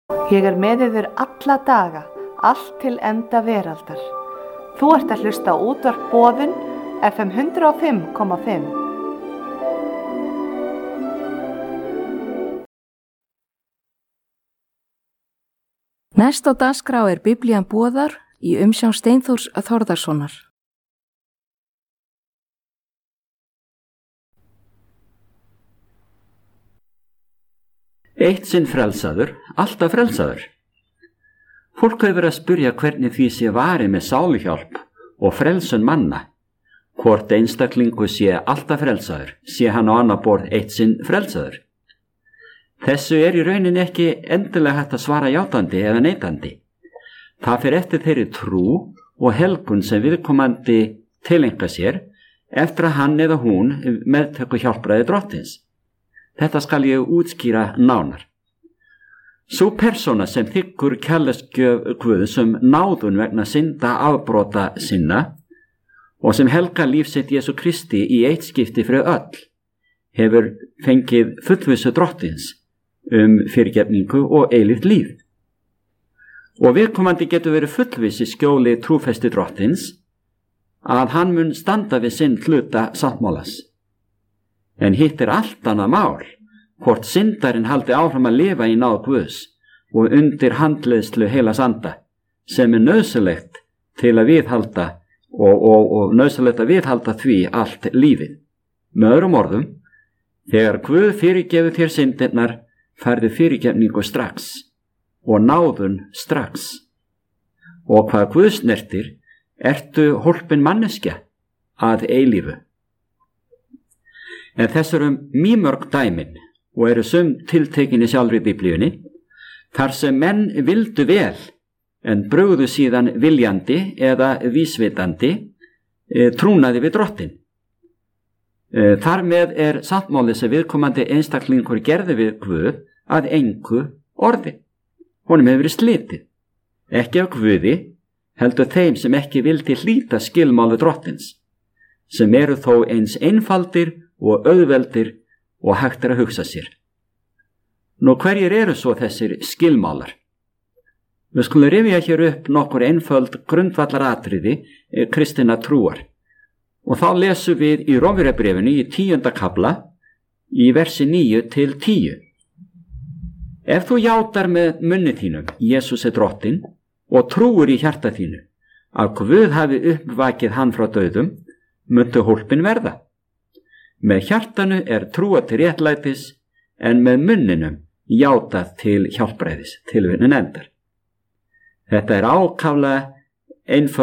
Ég með yður alla daga, allt til enda veraldar. Þú ert að hlusta á útvarp Boðun, FM 105,5. Næst á dagskrá Biblían boðar í umsjón Steinþórs Þórðarsonar. Eitt sinn frelsaður, alltaf frelsaður. Fólk hefur verið að spyrja hvernig því sé varið með sáluhjálp og frelsun manna. Hvort einstaklingu sé alltaf frelsaður, sé hann á annað borð eitt sinn frelsaður. Þessu í rauninni ekki endilega hægt að svara játandi eða neitandi. Það fer eftir þeirri trú og helgun sem viðkomandi tileinka sér eftir að hann eða hún meðtöku hjálpræði Drottins. Þetta skal ég útskýra nánar. Sú persóna sem þiggur kærleiksgjöf Guðs náðun vegna synda afbrota sinna og sem helgar líf sitt Jesú Kristi í eitt skipti fyrir öll, hefur fengið fullvissu Drottins fyrirgefningu og eilíft líf. Og viðkomandi getur verið fullviss í skjóli trúfesti Drottins að hann mun standa við sinn hluta sáttmálas. En hitt allt annað mál, hvort syndarinn haldi áfram að lifa í náð Guðs og undir handleiðslu heilags anda, sem nauðsynlegt til að viðhalda og nauðsynlegt að viðhalda því allt lífið. Með öðrum orðum, þegar Guð fyrirgefur þér syndirnar, færðu fyrirgefningu strax og náðun strax. Og hvað Guð snertir, ertu hólpin manneskja að eilífu. En þess mýmörg dæmin og eru sum tiltekin í sjálfri Biblíunni, þar sem menn vildu vel en brugðu síðan viljandi eða vísvitandi trúnaði við Drottin. Þar með sáttmáli sem viðkomandi einstaklingur gerði við Guð að engu orði. Honum hefur verið slitið, ekki af Guði, heldur þeim sem ekki vildi hlíta skilmáli Drottins, sem eru þó eins einfaldir og auðveldir og hægt að hugsa sér. Nú hverjir eru svo þessir skilmálar? Við skulum rifja hér upp nokkur einföld grundvallaratriði kristinna trúar. Og þá lesum við í Rómverjabréfinu í 10. kafla í versi 9 til 10. Ef þú játar með munni þínum Jesús Drottinn og trúir í hjarta þínu að Guð hafi uppvakið hann frá dauðum, muntu hólpin verða. Með hjartanu trúa til réttlætis, en með munninum játað til hjálpræðis, tilvitnun endar. Þetta ákaflega einföld